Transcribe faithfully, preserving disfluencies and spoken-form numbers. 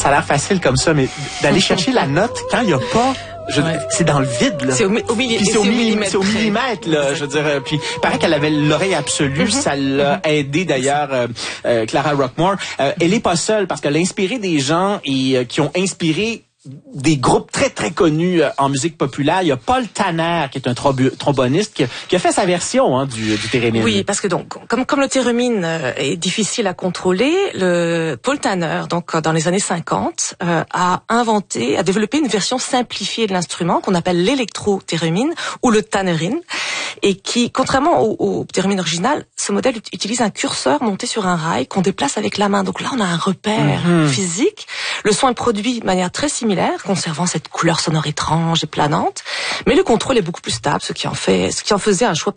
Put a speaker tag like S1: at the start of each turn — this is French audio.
S1: ça a l'air facile comme ça, mais d'aller chercher la note quand il n'y a pas... Je, ouais. C'est dans le vide, là.
S2: C'est au, au, milli-
S1: puis c'est au,
S2: au
S1: millimètre. C'est au millimètre, là. Je veux dire, puis il paraît qu'elle avait l'oreille absolue. Mm-hmm. Ça l'a mm-hmm. aidé, d'ailleurs, euh, euh, Clara Rockmore. Euh, elle est pas seule parce qu'elle a inspiré des gens et euh, qui ont inspiré des groupes très, très connus euh, en musique populaire. Il y a Paul Tanner, qui est un tromb- tromboniste, qui a, qui a fait sa version hein, du, du thérémine.
S2: Oui, parce que donc, comme, comme le thérémine euh, est difficile à contrôler, le Paul Tanner, donc dans les années cinquante, euh, a inventé, a développé une version simplifiée de l'instrument qu'on appelle l'électro-thérémine ou le tannerine, et qui, contrairement au, au thérémine original, ce modèle utilise un curseur monté sur un rail qu'on déplace avec la main. Donc là, on a un repère mm-hmm. physique. Le son est produit de manière très similaire, conservant cette couleur sonore étrange et planante, mais le contrôle est beaucoup plus stable, ce qui en fait, ce qui en faisait un choix